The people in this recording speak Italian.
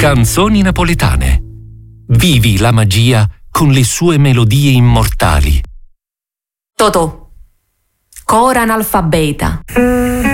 Canzoni napoletane. Vivi la magia con le sue melodie immortali. Totò, cora analfabeta.